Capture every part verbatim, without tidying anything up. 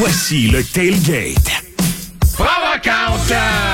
Voici le tailgate. Provocante!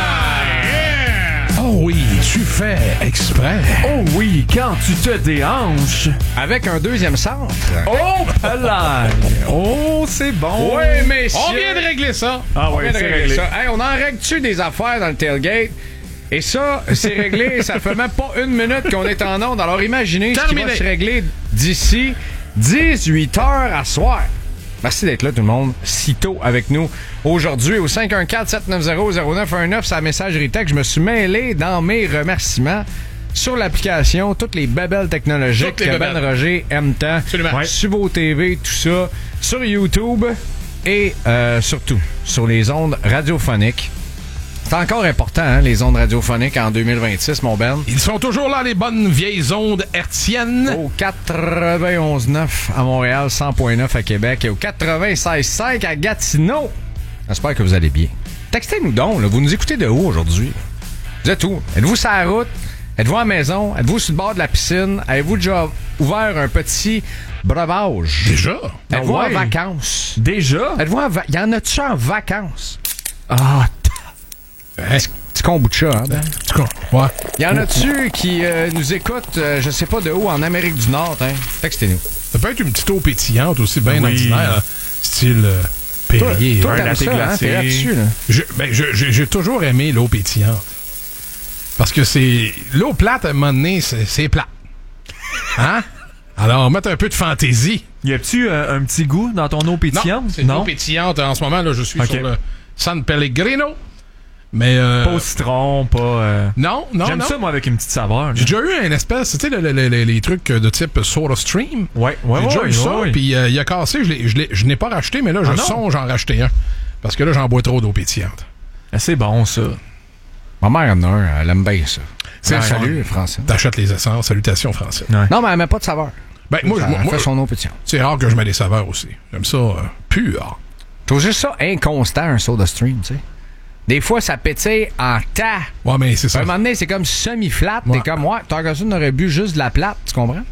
Oh oui, tu fais exprès. Oh oui, quand tu te déhanches. Avec un deuxième centre. Oh, palais. Oh, c'est bon. Oui, messieurs. On vient de régler ça. Ah On oui, vient de c'est régler réglé. ça. Hey, on en règle-tu des affaires dans le tailgate? Et ça, c'est réglé. Ça fait même pas une minute qu'on est en onde. Alors imaginez ce qui va Terminé. se régler d'ici dix-huit heures à soir. Merci d'être là, tout le monde, si tôt avec nous. Aujourd'hui, au cinq un quatre, sept neuf zéro, zéro neuf un neuf, c'est la messagerie texte. Je me suis mêlé dans mes remerciements sur l'application, toutes les babelles technologiques Toutes les que Ben babelles. Roger aime tant. Absolument. Ouais. Sur vos T V, tout ça, sur YouTube et euh, surtout sur les ondes radiophoniques. C'est encore important, hein, les ondes radiophoniques en deux mille vingt-six, mon Ben. Ils sont toujours là, les bonnes vieilles ondes hertziennes. Au quatre-vingt-onze neuf à Montréal, cent neuf à Québec et au quatre-vingt-seize cinq à Gatineau. J'espère que vous allez bien. Textez-nous donc, là, vous nous écoutez de où aujourd'hui? Vous êtes où? Êtes-vous sur la route? Êtes-vous à la maison? Êtes-vous sur le bord de la piscine? Avez-vous déjà ouvert un petit breuvage? Déjà? Êtes-vous Ah ouais. en vacances? Déjà? Êtes-vous en va- Y en a-tu en vacances? Ah, Petit, petit kombucha, hein, Ben? En tout cas, ouais. Y en a-tu qui euh, nous écoutent, euh, je sais pas de où, en Amérique du Nord, hein? Textez-nous. Ça peut être une petite eau pétillante aussi, bien Oui. ordinaire. hein, Style euh, Perrier. Toi, hein. t'aimes latte ça, hein? glacée. T'es là-dessus, là. Je- ben, je- je- j'ai toujours aimé l'eau pétillante. Parce que c'est. L'eau plate, à un moment donné, c'est, c'est plat. Hein? Alors, mettre un peu de fantaisie. y a-tu euh, un petit goût dans ton eau pétillante? Non, c'est une eau pétillante. En ce moment, là, je suis Ok. sur le San Pellegrino. Mais. Euh, Pas au citron, pas... euh, non, non, J'aime non. ça, moi, avec une petite saveur. là. J'ai déjà eu un espèce, tu sais, le- le- le- le- les trucs de type Soda Stream. Ouais, ouais, J'ai déjà ouais, eu ça, ouais, ouais. puis euh, il a cassé, je, l'ai- je, l'ai- je n'ai pas racheté, mais là, je Ah non? songe en racheter un. Parce que là, j'en bois trop d'eau pétillante. Ah, c'est bon, ça. Ma mère en a un, elle aime bien ça. C'est Ben, le salut, fun. Français. T'achètes les essences, salutations français. Ouais. Non, mais elle met pas de saveur. Ben, moi, je- elle moi, fait moi, son eau pétillante. c'est rare que je mets des saveurs aussi. J'aime ça euh, pur. Je trouve juste ça inconstant, un soda stream, tu sais. Des fois, ça pétille en tas. Ouais, mais c'est À ça. un moment donné, c'est comme semi-flat. Ouais. T'es comme, ouais, tant que ça, on aurait bu juste de la plate, tu comprends?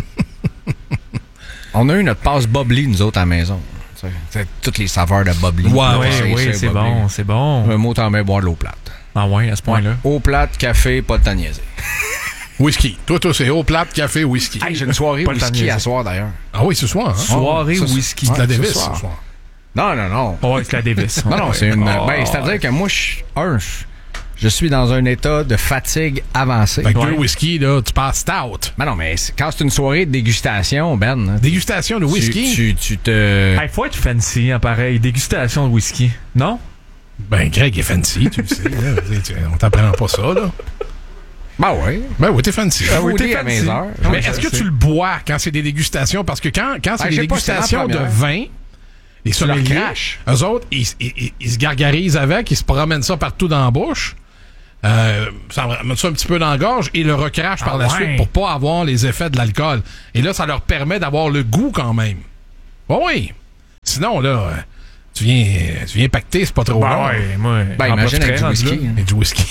On a eu notre passe bubbly, nous autres, à la maison. Tu sais, c'est toutes les saveurs de bubbly. Ouais, Oui, C'est- oui, c'est bubbly. bon, c'est bon. Un mot, t'en mets boire de l'eau plate. Ah ouais, à ce point-là. Eau plate, café, pas de temps niaiser. Whisky. Toi, toi, c'est eau plate, café, whisky. Hey, j'ai une soirée Pas le temps whisky de à niaiser. soir, d'ailleurs. Ah oui, ce soir, hein? Soirée ça, c'est- whisky. C'est de la Ouais, Davis, ce ce soir. soir. Non, non, non. Ouais, c'est la Davis. Non, non, c'est une. Oh. Ben, c'est-à-dire que moi, je un, je- je suis dans un état de fatigue avancée. Fait que Ouais. deux whisky, là, tu passes out. Ben non, mais c'est- quand c'est une soirée de dégustation, Ben, hein, Dégustation de tu, whisky? tu, tu te. Il faut être fancy, hein, pareil. Dégustation de whisky. Non? Ben, Greg est fancy, tu le sais. Là. Tu- On t'apprend pas ça, là. Ben oui. Ben oui, t'es fancy. Ah oui, t'es t'es à fancy. mes heures. Mais Ouais, est-ce je que sais. tu le bois quand c'est des dégustations? Parce que quand, quand c'est Ah, des je sais pas, c'est dégustations la de première. vin, les Tu leur sommeliers, craches. eux autres, ils, ils- ils- ils se gargarisent avec, ils se promènent ça partout dans la bouche, euh, ça met ça un petit peu dans la gorge et le recrachent par Ah la ouais. suite pour pas avoir les effets de l'alcool. Et là, ça leur permet d'avoir le goût quand même. Oui, oui. Sinon, là, euh, tu viens, tu viens pacter, c'est pas trop Ben long. ouais, moi. Ben, en imagine avec du profiterais, whisky. rendu là. hein. Et du whisky.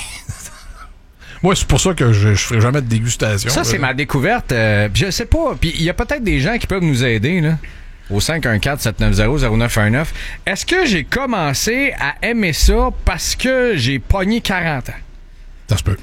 Moi, c'est pour ça que je, je ferai jamais de dégustation. Ça, c'est là. ma découverte. euh, puis je sais pas. Puis il y a peut-être des gens qui peuvent nous aider, là. Au cinq un quatre, sept neuf zéro, zéro neuf un neuf. Est-ce que j'ai commencé à aimer ça parce que j'ai pogné quarante ans? Ça se peut.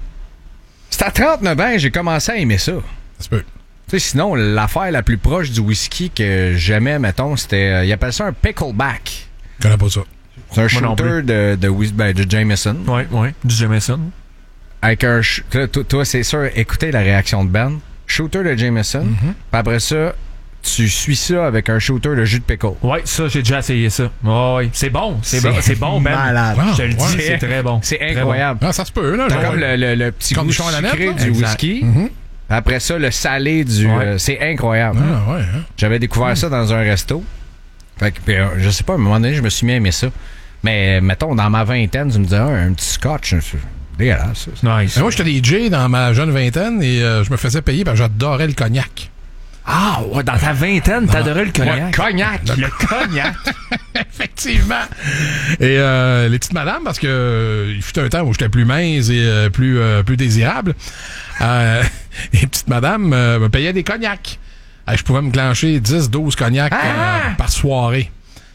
C'est à trente-neuf ans que j'ai commencé à aimer ça. Ça se peut. Tu sais, sinon, l'affaire la plus proche du whisky que j'aimais, mettons, c'était... euh, ils appellent ça un pickleback. Je connais pas ça. C'est un Moi non shooter de, de, whis- ben, de Jameson. Ouais, ouais. Du Jameson. Avec un... ch- Toi, toi, toi, c'est sûr, écoutez la réaction de Ben. Shooter de Jameson. Puis après ça, tu suis ça avec un shooter de jus de pickle. Ouais, ça, j'ai déjà essayé ça. Ouais, ouais. C'est bon. C'est bon, c'est bon, Ben. malade. Ah, Je te le dis, ouais. c'est très bon. C'est Très incroyable. Ah, ça se peut, là. T'as genre. comme le, le, le petit goût Cornichon à la sucré nette, là? du Exact. whisky. Mhm. Après ça, le salé du... Ouais. euh, c'est incroyable. Ah, ouais, hein. J'avais découvert ça dans un resto. Fait que, puis, euh, je sais pas, à un moment donné, je me suis mis à aimer ça. Mais, mettons, dans ma vingtaine, tu me disais, ah, un petit scotch, c'est dégueulasse. ça. Nice. Mais moi, j'étais D J dans ma jeune vingtaine et euh, je me faisais payer parce que j'adorais le cognac. Ah, ouais, dans ta vingtaine, t'adorais le cognac. Ouais, cognac. Le cognac. Effectivement. Et euh, les petites madames, parce que euh, il fut un temps où j'étais plus mince et euh, plus, euh, plus désirable, euh, les petites madames euh, me payaient des cognacs. Euh, je pouvais me clencher dix douze cognacs Ah! euh, par soirée.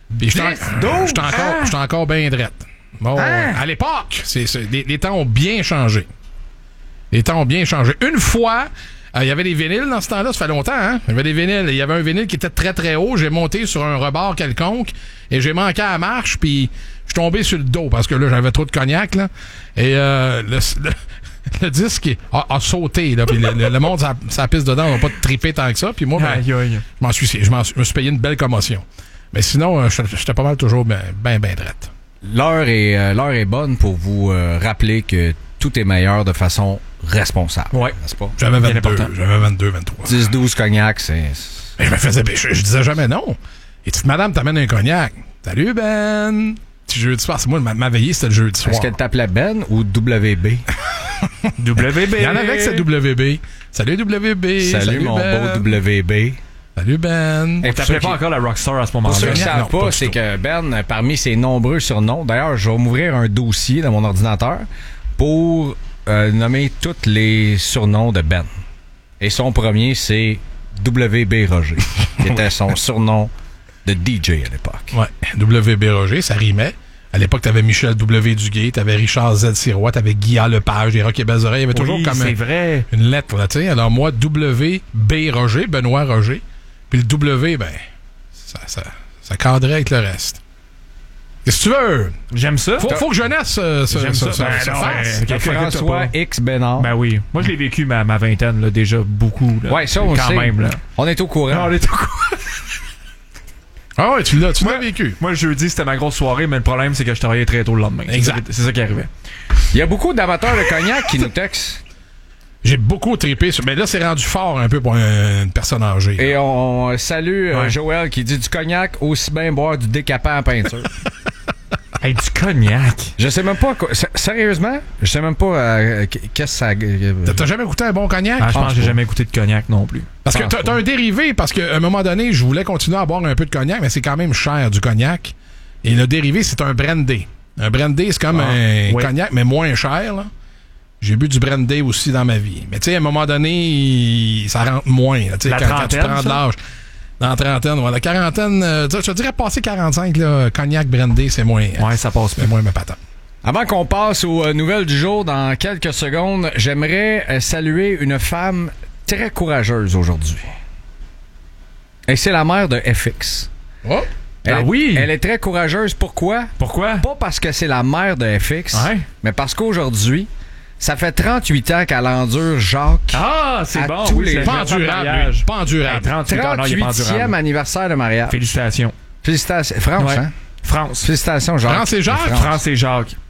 Puis j'étais dix, en- douze, j'étais encore, hein? j'étais encore bien drette. Bon, Hein? à l'époque, c'est, c'est- les, les temps ont bien changé. Les temps ont bien changé. Une fois, euh, il y avait des vinyles dans ce temps-là, ça fait longtemps, hein? Il y avait des vinyles. Il y avait un vinyle qui était très très haut. J'ai monté sur un rebord quelconque et j'ai manqué à la marche, puis je suis tombé sur le dos parce que là, j'avais trop de cognac, là. Et euh, le, le, le disque a, a sauté, là. Puis le, le, le monde, ça, ça pisse dedans, on va pas triper tant que ça. Puis moi, ben, Aïe, aïe. je m'en suis, je m'en suis- je me suis payé une belle commotion. Mais sinon, euh, j'étais j'étais pas mal toujours ben, ben, ben drette. L'heure est, euh, l'heure est bonne pour vous euh, rappeler que tout est meilleur de façon responsable. Ouais. N'est-ce pas? J'avais Bien vingt-deux, important. j'avais vingt-deux, vingt-trois. dix douze cognac, c'est... Mais je me faisais, je, je disais jamais non. Et petite madame t'amène un cognac. Salut Ben. Petit jeudi soir, c'est moi, ma, ma veillée, c'était le jeudi soir. Est-ce qu'elle t'appelait Ben ou W B? W B. Il y en avait que c'est W B. Salut W B. Salut, mon Ben. beau W B. Salut Ben. Et On t'appelait pas encore la Rockstar à ce Pour moment-là. ceux qui ne Non, savent pas pas, du c'est tout. que Ben, euh, parmi ses nombreux surnoms, d'ailleurs, je vais m'ouvrir un dossier dans mon ordinateur pour euh, nommer tous les surnoms de Ben. Et son premier, c'est W B Roger, qui était son surnom de D J à l'époque. Ouais. W B Roger, ça rimait. À l'époque, t'avais Michel W. Duguay, t'avais Richard Z. Sirois, t'avais Guillaume Lepage, des Rock et Belles Oreilles. Il y avait toujours Oui, comme c'est un- vrai. une lettre, là, tu sais. Alors moi, W B Roger, Benoît Roger. Puis le W, ben, ça, ça, ça cadrait avec le reste. Qu'est-ce que tu veux? J'aime ça. Faut, faut que jeunesse euh, se, J'aime se, ça. se- Ben se non, fasse. ben, quelqu'un écoute François pas. X Bénard. Ben oui. Moi, je l'ai vécu ma, ma vingtaine, là, déjà beaucoup. Là. ouais, ça, on le Quand sait. même, là. On est au courant. Non, on est au courant. Ah ouais, tu l'as, tu l'as vécu. Moi, le jeudi, c'était ma grosse soirée, mais le problème, c'est que je travaillais très tôt le lendemain. C'est Exact. ça qui- C'est ça qui arrivait. Il y a beaucoup d'amateurs de cognac qui nous textent. J'ai beaucoup trippé sur. Mais là, c'est rendu fort un peu pour un- une personne âgée. Et on salue euh, Ouais. Joël qui dit du cognac, aussi bien boire du décapant en peinture. Hey, du cognac. Je sais même pas. quoi- s- Sérieusement, je sais même pas euh, qu'est-ce que ça. euh, T'as- T'as jamais goûté un bon cognac? Ah, je pense pense que j'ai pas. jamais goûté de cognac non plus. Parce que pense t'as pas. t'as un dérivé, parce qu'à un moment donné, je voulais continuer à boire un peu de cognac, mais c'est quand même cher du cognac. Et le dérivé, c'est un brandy. Un brandy, c'est comme Ah, un oui. cognac, mais moins cher, là. J'ai bu du brandy aussi dans ma vie. Mais tu sais, à un moment donné, il- ça rentre moins. là, tu sais, La quand, quand tu trentaine, prends de ça? l'âge. Dans la trentaine, ouais. La quarantaine, euh, je te dirais passer quarante-cinq, là, cognac, brandy, c'est moins. Ouais, ça passe C'est pas. moins ma patate. Avant qu'on passe aux euh, nouvelles du jour dans quelques secondes, j'aimerais euh, saluer une femme très courageuse aujourd'hui. Et c'est la mère de F X. Oh! Elle, Ah est- oui? Elle est très courageuse. Pourquoi? Pourquoi? Pas parce que c'est la mère de F X, Ouais. mais parce qu'aujourd'hui, ça fait trente-huit ans qu'elle endure Jacques. Ah, c'est À bon. tous oui, les- c'est Pas un enfant de endurable, lui. mariage. Pas endurable. Hey, trente-huit ans, non, il est pas trente-huitième endurable. anniversaire de mariage. Félicitations. Félicitations. France, Ouais. hein? France. Félicitations, Jacques. France et Jacques? France. France et Jacques.